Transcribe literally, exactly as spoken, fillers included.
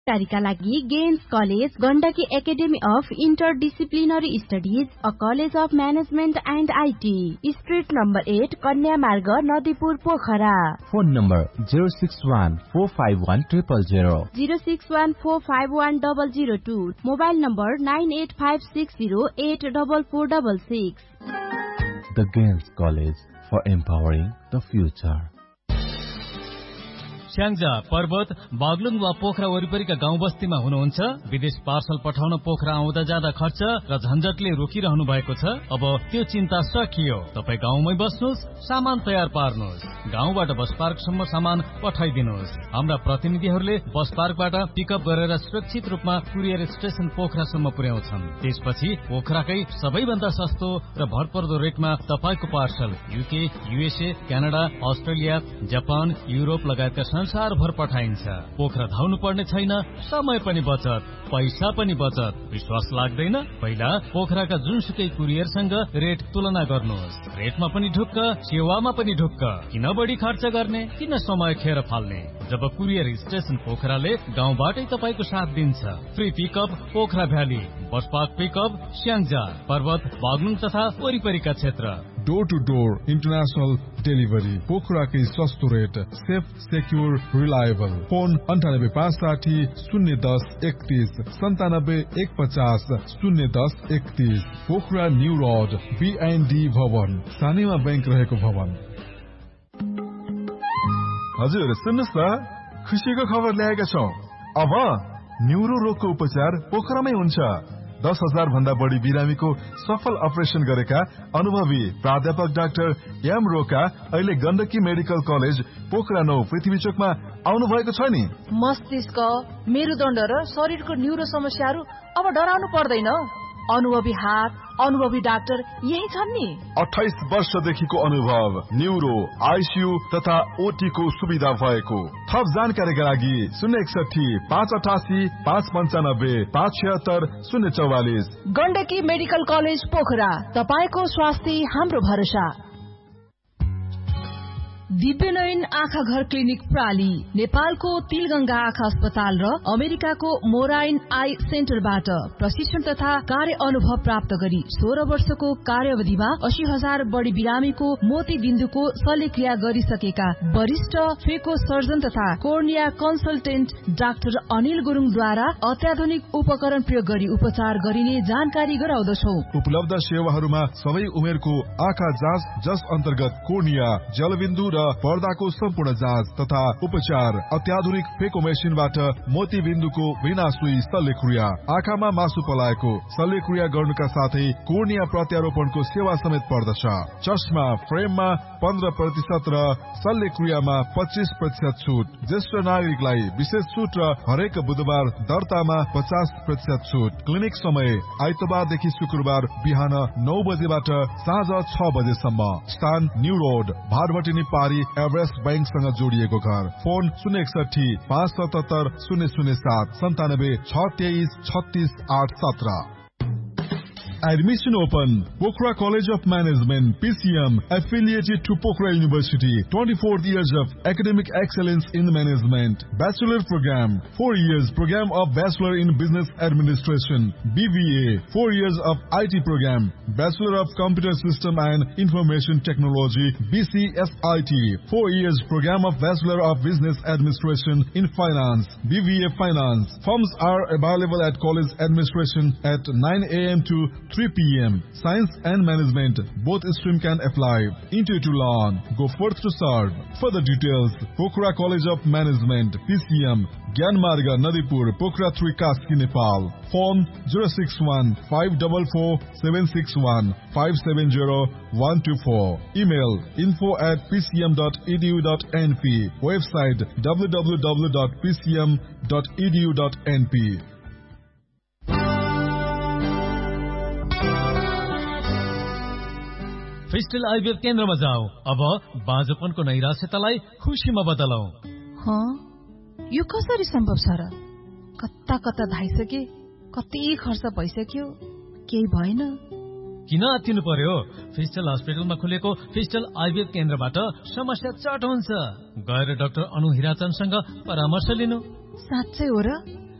का लागि games college Gandaki academy of interdisciplinary studies a college of management and IT street number at कन्या मार्ग Nadipur Pokhara phone number zero six one four five one zero zero zero zero six one four five one zero zero two mobile number nine eight five six zero eight four four six six The Games College for empowering the future. Syangja पर्वत बागलुङ वा पोखरा वरिपरिका गाउँ बस्तीमा हुनुहुन्छ विदेश parcel पठाउन पोखरा आउँदा जाँदा खर्च र झन्झटले रोकिरहनु भएको छ अब त्यो चिन्ता सकियो तपाई गाउँमै बस्नुस् सामान तयार पार्नुस् गाउँबाट बस पार्कसम्म सामान पठाइदिनुस् हाम्रा प्रतिनिधिहरूले बस पार्कबाट पिकअप गरेर सुरक्षित रूपमा कुरियर स्टेशन पोखरासम्म पुर्याउँछन् त्यसपछि पोखराकै सबैभन्दा सस्तो र भरपर्दो रेटमा तपाईको parcel UK USA Canada Australia Japan Europe लगायतका संसारभर पठाइन्छ पोखरा धाउनु पर्ने छैन समय पनि बचत पैसा पनि बचत विश्वास लाग्दैन पहिला पोखराका जुनसुकै कुरियरसँग रेट तुलना गर्नुहोस् रेटमा पनि ढुक्क सेवामा पनि ढुक्क किन बढी खर्च गर्ने किन समय खेर फाल्ने जब कुरियर स्टेशन पोखराले गाउँबाटै तपाईको साथ दिन्छ free pickup Pokhara valley bus park pickup Syangja पर्वत बागलुङ तथा वरिपरिका क्षेत्र door two door international delivery पोखराकै सस्तो rate safe secure reliable phone अंठानब्बे पाँच साठी शून्य दस एकतीस संतानब्बे एक पचास शून्य दस एकतीस पोखरा न्यू रोड बीएनडी भवन सानीमा बैंक रहेको भवन। हजुर सुन्नुस् न खुसीको खबर ल्याएका छौं अब न्युरो रोगको उपचार पोखरामै हुन्छ दस हजार भन्दा बढी बिरामीको सफल अपरेशन गरेका अनुभवी प्राध्यापक डाक्टर एम रोका अहिले गण्डकी मेडिकल कलेज पोखरा नौ पृथ्वी चोकमा आउनु भएको छ नि। मस्तिष्क मेरुदण्ड र शरीरको न्युरो समस्याहरू अब डराउनु पर्दैन अनुभवी हात अनुभवी डाक्टर यही छन् नि। अठाइस वर्षदेखिको अनुभव न्युरो आईसीयू तथा ओटी को सुविधा भएको थप जानकारीका लागि शून्य एकसठी पाँच अठासी पाँच पञ्चानब्बे पाँच छिहत्तर शून्य चौवालिस गण्डकी मेडिकल कलेज पोखरा तपाईको स्वास्थ्य हाम्रो भरोसा। दिव्यनयन आँखा घर क्लिनिक प्राली नेपालको तिलगंगा आँखा अस्पताल र अमेरिकाको मोराइन आई सेन्टरबाट प्रशिक्षण तथा कार्य अनुभव प्राप्त गरी सोह्र वर्षको कार्यवधिमा अस्सी हजार बढ़ी बिरामीको मोती बिन्दुको शल्यक्रिया गरिसकेका वरिष्ठ फेको सर्जन तथा कोर्निया कन्सल्टेन्ट डाक्टर अनिल गुरुङद्वारा अत्याधुनिक उपकरण प्रयोग गरी उपचार गरिने जानकारी गराउँदछौ। उपलब्ध सेवाहरूमा सबै उमेरको आँखा जाँच जस अन्तर्गत कोर्निया जलबिन्दु र पर्दाको सम्पूर्ण जाँच तथा उपचार अत्याधुनिक फेको मेसिनबाट मोती बिन्दुको बिना सुई शल्यक्रिया आँखामा मासु पलाएको शल्यक्रिया गर्नुका साथै कोर्निया प्रत्यारोपणको सेवा समेत पर्दछ। चस्मा फ्रेममा पन्ध्र प्रतिशत र शल्यक्रियामा पच्चीस प्रतिशत छुट ज्येष्ठ नागरिकलाई विशेष छुट र हरेक बुधबार दर्तामा पचास प्रतिशत छुट। क्लिनिक समय आइतबारदेखि शुक्रबार बिहान नौ बजेबाट साँझ छ बजेसम्म। स्थान न्यू रोड भारवटिनी पारी एभरेस्ट बैंकसँग जोडिएको घर। फोन शून्य एकसठी पाँच सतहत्तर शून्य शून्य सात सन्तानब्बे छ तेइस छत्तीस आठ सत्र। Admission open. Pokhara College of Management, P C M, affiliated to Pokhara University. twenty-fourth years of academic excellence in management. Bachelor program, four years program of Bachelor in Business Administration, B B A, four years of I T program, Bachelor of Computer System and Information Technology, B C S I T, four years program of Bachelor of Business Administration in Finance, B B A Finance. Forms are available at College Administration at nine A M to three P M Science and Management, both stream can apply. Interview to learn. Go forth to serve. Further details, Pokhara College of Management, P C M, Gyanmarga, Nadipur, Pokhara three, Kaski, Nepal. Phone zero six one five four four seven six one five seven zero one two four. Email info at p c m dot e d u dot n p. Website w w w dot p c m dot e d u dot n p. फिस्टल IVF केन्द्रमा जाऊ अब बाँझोपनको नैराश्यतालाई खुसीमा बदलौ। हाँ, यो कसरी सम्भव छ र? कता कता धाइसके, कति खर्च भइसक्यो, केही भएन। किन आत्तिनु पर्यो? फिस्टल हस्पिटलमा खुलेको फिस्टल आइभीएफ केन्द्रबाट समस्या चट हुन्छ। गएर डाक्टर अनु हिराचनसँग परामर्श लिनु। साँच्चै हो र?